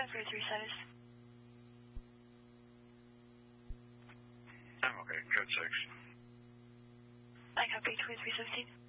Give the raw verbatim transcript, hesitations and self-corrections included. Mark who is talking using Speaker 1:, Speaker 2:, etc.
Speaker 1: five three three service.
Speaker 2: I'm okay, code six.
Speaker 1: I copy two three seventeen.